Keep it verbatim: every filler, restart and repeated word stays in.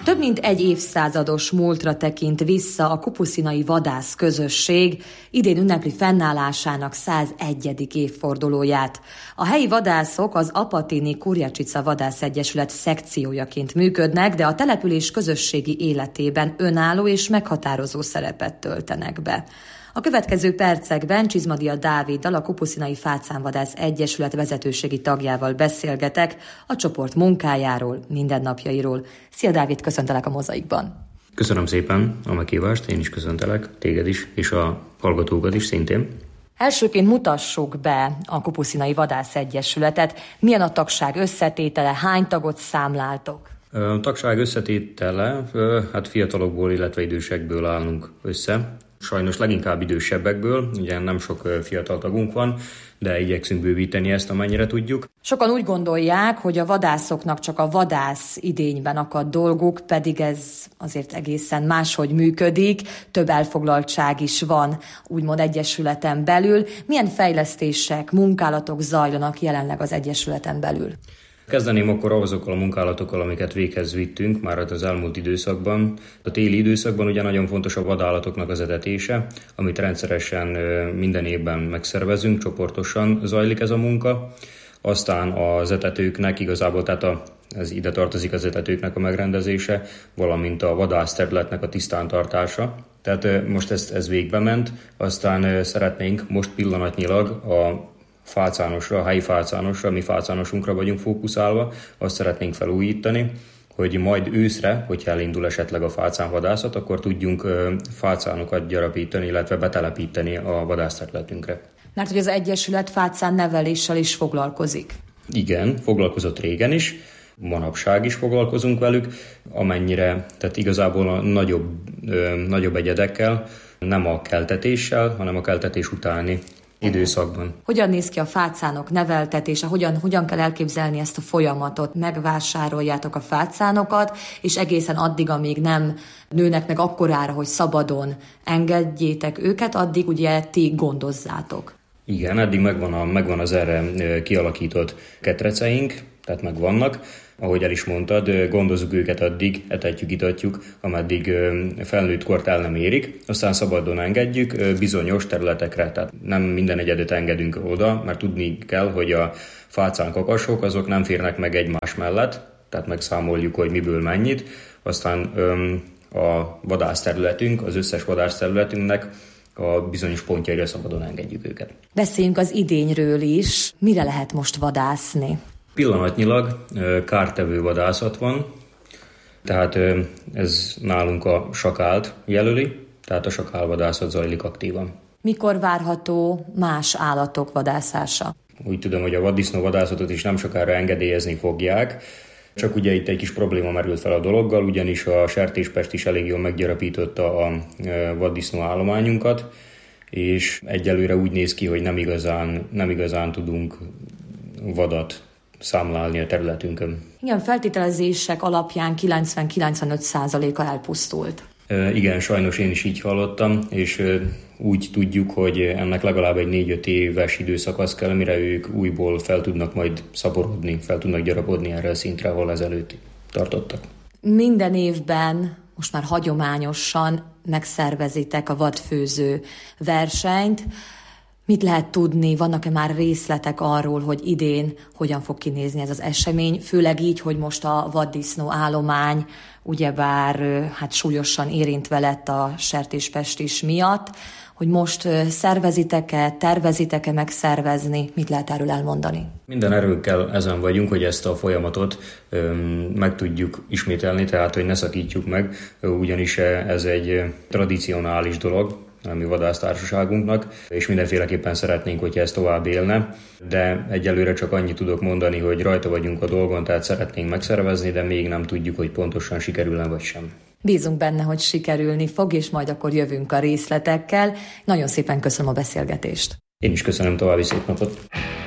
Több mint egy évszázados múltra tekint vissza a kupuszinai vadász közösség, idén ünnepli fennállásának százegyedik évfordulóját. A helyi vadászok az Apatini Kurjacsica Vadászegyesület szekciójaként működnek, de a település közösségi életében önálló és meghatározó szerepet töltenek be. A következő percekben Csizmadia Dáviddal, a Kupuszinai Fácánvadász Egyesület vezetőségi tagjával beszélgetek a csoport munkájáról, mindennapjairól. Szia Dávid, köszöntelek a Mozaikban. Köszönöm szépen a meghívást, én is köszöntelek, téged is, és a hallgatókat is szintén. Elsőként mutassuk be a Kupuszinai Vadász Egyesületet. Milyen a tagság összetétele, hány tagot számláltok? A tagság összetétele, hát fiatalokból, illetve idősekből állunk össze. Sajnos leginkább idősebbekből, ugye nem sok fiatal tagunk van, de igyekszünk bővíteni ezt, amennyire tudjuk. Sokan úgy gondolják, hogy a vadászoknak csak a vadász idényben akad dolguk, pedig ez azért egészen máshogy működik, több elfoglaltság is van, úgymond egyesületen belül. Milyen fejlesztések, munkálatok zajlanak jelenleg az egyesületen belül? Kezdeném akkor azokkal a munkálatokkal, amiket véghez vittünk már az elmúlt időszakban. A téli időszakban ugye nagyon fontos a vadállatoknak az etetése, amit rendszeresen minden évben megszervezünk, csoportosan zajlik ez a munka. Aztán az etetőknek igazából, tehát a, ez ide tartozik az etetőknek a megrendezése, valamint a vadászterületnek a tisztántartása. Tehát most ez, ez végbe ment, aztán szeretnénk most pillanatnyilag a fácánosra, a helyi fácánosra, mi fácánosunkra vagyunk fókuszálva, azt szeretnénk felújítani, hogy majd őszre, hogyha elindul esetleg a fácánvadászat, akkor tudjunk fácánokat gyarapítani, illetve betelepíteni a vadászterületünkre. Mert hogy az Egyesület fácán neveléssel is foglalkozik. Igen, foglalkozott régen is, manapság is foglalkozunk velük, amennyire, tehát igazából a nagyobb, nagyobb egyedekkel, nem a keltetéssel, hanem a keltetés utáni időszakban. Hogyan néz ki a fácánok neveltetése, hogyan, hogyan kell elképzelni ezt a folyamatot? Megvásároljátok a fácánokat, és egészen addig, amíg nem nőnek meg akkorára, hogy szabadon engedjétek őket, addig ugye ti gondozzátok. Igen, eddig megvan, a, megvan az erre kialakított ketreceink, tehát megvannak. Ahogy el is mondtad, gondozzuk őket addig, etetjük, itatjuk, ameddig felnőtt kort el nem érik, aztán szabadon engedjük bizonyos területekre, tehát nem minden egyedet engedünk oda, mert tudni kell, hogy a fácán kakasok azok nem férnek meg egymás mellett, tehát megszámoljuk, hogy miből mennyit, aztán a vadászterületünk, az összes vadászterületünknek a bizonyos pontjaira szabadon engedjük őket. Beszéljünk az idényről is. Mire lehet most vadászni? Pillanatnyilag kártevő vadászat van, tehát ez nálunk a sakált jelöli, tehát a sakálvadászat zajlik aktívan. Mikor várható más állatok vadászása? Úgy tudom, hogy a vaddisznóvadászatot is nem sokára engedélyezni fogják, csak ugye itt egy kis probléma merült fel a dologgal, ugyanis a sertéspest is elég jól meggyarapította a vaddisznó állományunkat, és egyelőre úgy néz ki, hogy nem igazán, nem igazán tudunk vadat számlálni a területünkön. Igen, feltételezések alapján kilencven-kilencvenöt százaléka elpusztult. E, igen, sajnos én is így hallottam, és e, úgy tudjuk, hogy ennek legalább egy négy-öt éves időszakasz kell, mire ők újból fel tudnak majd szaporodni, fel tudnak gyarapodni erre a szintre, ahol ezelőtt tartottak. Minden évben, most már hagyományosan megszervezitek a vadfőző versenyt. Mit lehet tudni, vannak-e már részletek arról, hogy idén hogyan fog kinézni ez az esemény, főleg így, hogy most a vaddisznó állomány ugyebár hát súlyosan érintve lett a sertéspest is miatt, hogy most szervezitek-e, tervezitek-e megszervezni, mit lehet erről elmondani? Minden erőkkel ezen vagyunk, hogy ezt a folyamatot öm, meg tudjuk ismételni, tehát hogy ne szakítjuk meg, ugyanis ez egy tradicionális dolog a mi vadásztársaságunknak, és mindenféleképpen szeretnénk, hogyha ez tovább élne, de egyelőre csak annyit tudok mondani, hogy rajta vagyunk a dolgon, tehát szeretnénk megszervezni, de még nem tudjuk, hogy pontosan sikerül-e vagy sem. Bízunk benne, hogy sikerülni fog, és majd akkor jövünk a részletekkel. Nagyon szépen köszönöm a beszélgetést. Én is köszönöm, további szép napot!